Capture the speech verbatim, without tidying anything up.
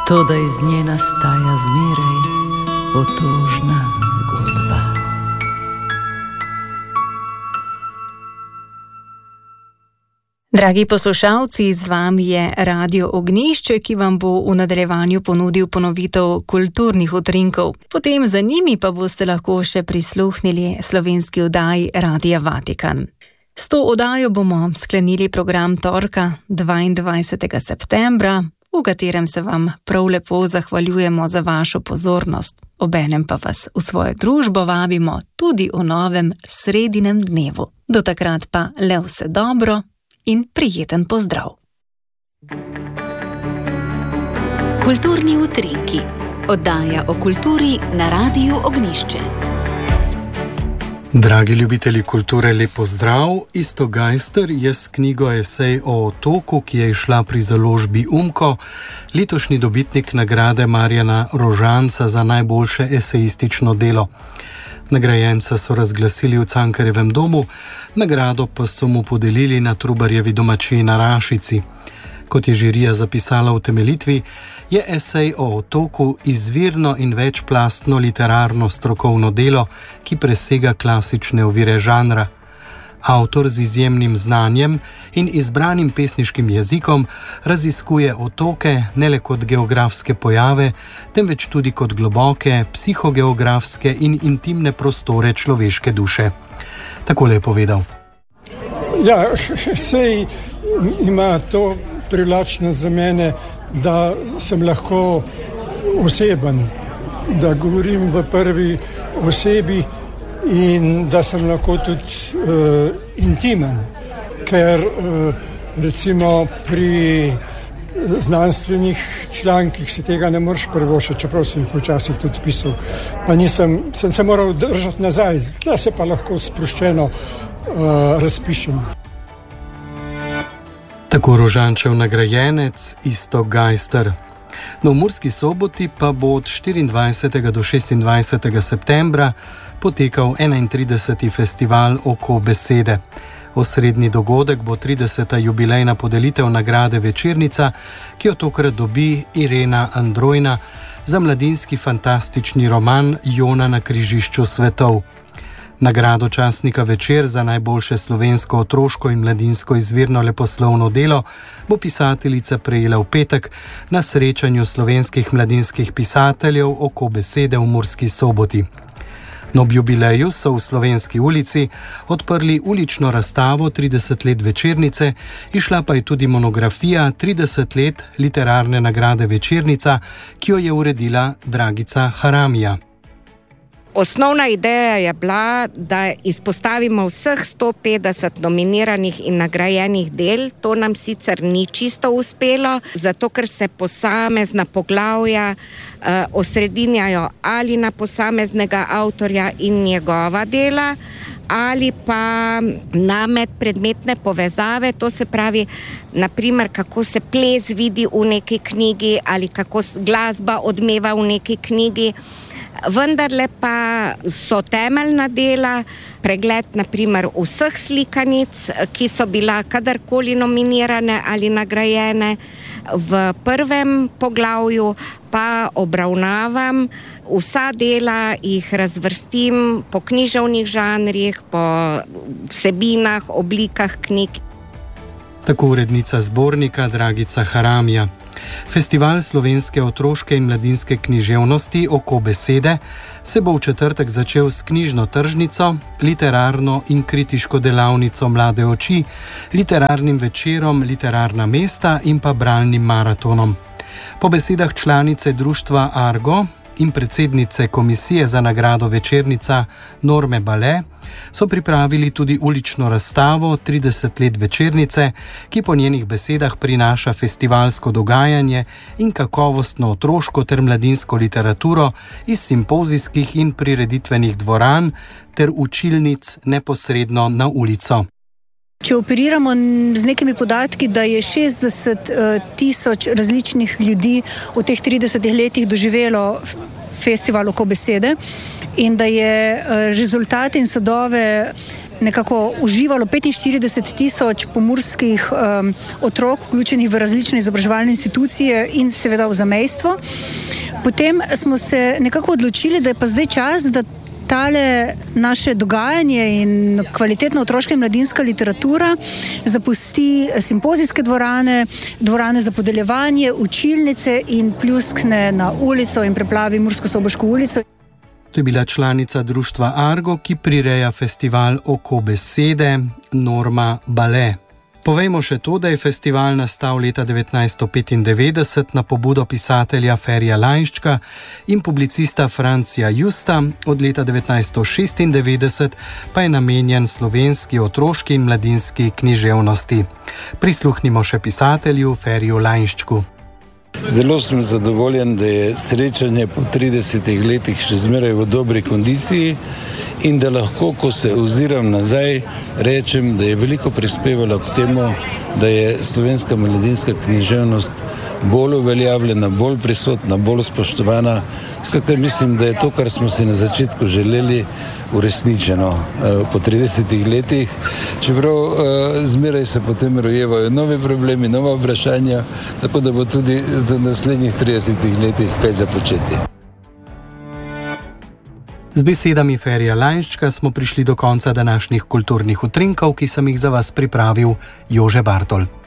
To, da iz nje nastaja zmeraj otožna zgodba. Dragi poslušalci, z vami je Radio Ognjišče, ki vam bo v nadaljevanju ponudil ponovitev kulturnih utrinkov. Potem za njimi pa boste lahko še prisluhnili slovenski oddaji Radia Vatikan. S to oddajo bomo sklenili program torka dvaindvajsetega septembra, v katerem se vam prav lepo zahvaljujemo za vašo pozornost. Obenem pa vas v svojo družbo vabimo tudi v novem sredinem dnevu. Do takrat pa le vse dobro in prijeten pozdrav. Kulturni utrinki. Oddaja o kulturi na Radiu Ognjišče. Dragi ljubitelji kulture, lep pozdrav. Isto Gajster je s knjigo Esej o otoku, ki je izšla pri založbi Umko, letošnji dobitnik nagrade Marjana Rožanca za najboljše esejistično delo. Nagrajenca so razglasili v Cankarjevem domu, nagrado pa so mu podelili na Trubarjevi domačiji na Rašici. Kot je žirija zapisala v temeljitvi, je esej o otoku izvirno in večplastno literarno strokovno delo, ki presega klasične ovire žanra. Avtor z izjemnim znanjem in izbranim pesniškim jezikom raziskuje otoke ne le kot geografske pojave, temveč tudi kot globoke, psihogeografske in intimne prostore človeške duše. Takole je povedal. Ja, sej ima to privlačnost za mene, da sem lahko oseben, da govorim v prvi osebi in da sem lahko tudi uh, intimen, ker uh, recimo pri znanstvenih člankih si tega ne moreš privoščiti, čeprav sem jih včasih tudi pisal, pa nisem, sem se moral držati nazaj, da se pa lahko sproščeno uh, razpišem. Tako Rožančev nagrajenec Isto Gajster. No, v Murski Soboti pa bo od štiriindvajsetega do šestindvajsetega septembra potekal enaintrideseti festival Oko besede. Osrednji dogodek bo trideseta jubilejna podelitev nagrade Večernica, ki jo tokrat dobi Irena Androjna za mladinski fantastični roman Jona na križišču svetov. Nagrado časnika Večer za najboljše slovensko otroško in mladinsko izvirno leposlovno delo bo pisateljica prejela v petek na srečanju slovenskih mladinskih pisateljev Oko besede v Murski Soboti. Na ob jubileju so v Slovenski ulici odprli ulično razstavo trideset let Večernice, izšla pa je tudi monografija trideset let literarne nagrade Večernica, ki jo je uredila Dragica Haramija. Osnovna ideja je bila, da izpostavimo vseh sto petdeset nominiranih in nagrajenih del. To nam sicer ni čisto uspelo, zato ker se posamezna poglavja eh, osredinjajo ali na posameznega avtorja in njegova dela, ali pa na medpredmetne povezave, to se pravi, naprimer, kako se ples vidi v neki knjigi ali kako glasba odmeva v neki knjigi. Vendarle pa so temeljna dela, pregled naprimer vseh slikanic, ki so bila kadarkoli nominirane ali nagrajene. V prvem poglavju pa obravnavam vsa dela, jih razvrstim po književnih žanrih, po vsebinah, oblikah knjig. Tako urednica zbornika Dragica Haramija. Festival slovenske otroške in mladinske književnosti Oko besede se bo v četrtek začel s knjižno tržnico, literarno in kritiško delavnico Mlade oči, literarnim večerom Literarna mesta in pa bralnim maratonom. Po besedah članice društva Argo in predsednice komisije za nagrado Večernica Norme Bale so pripravili tudi ulično razstavo trideset let Večernice, ki po njenih besedah prinaša festivalsko dogajanje in kakovostno otroško ter mladinsko literaturo iz simpozijskih in prireditvenih dvoran ter učilnic neposredno na ulico. Če operiramo z nekimi podatki, da je šestdeset tisoč različnih ljudi v teh tridesetih letih doživelo festival Oko besede in da je rezultate in sadove nekako uživalo petinštirideset tisoč pomurskih um, otrok, vključenih v različne izobraževalne institucije in seveda v zamejstvo. Potem smo se nekako odločili, da je pa zdaj čas, da tale naše dogajanje in kvalitetna otroška in mladinska literatura zapusti simpozijske dvorane, dvorane za podeljevanje, učilnice in pljuskne na ulico in preplavi Mursko-Soboško ulico. To je bila članica društva Argo, ki prireja festival Oko besede, Norma Bale. Povejmo še to, da je festival nastal leta devetnajststo petindevetdeset na pobudo pisatelja Ferija Lainščka in publicista Francija Justa, od leta devetnajststo šestindevetdeset pa je namenjen slovenski otroški in mladinski književnosti. Prisluhnimo še pisatelju Feriju Lainščku. Zelo sem zadovoljen, da je srečanje po tridesetih letih še zmeraj v dobri kondiciji in da lahko, ko se oziram nazaj, rečem, da je veliko prispevalo k temu, da je slovenska mladinska književnost bolj uveljavljena, bolj prisotna, bolj spoštovana. Skratka, mislim, da je to, kar smo si na začetku želeli, uresničeno po tridesetih letih, čeprav zmeraj se potem rojevajo novi problemi, nova vprašanja, tako da bo tudi v naslednjih tridesetih letih kaj započeti. Z besedami Ferija Lainščka smo prišli do konca današnjih kulturnih utrinkov, ki sem jih za vas pripravil Jože Bartol.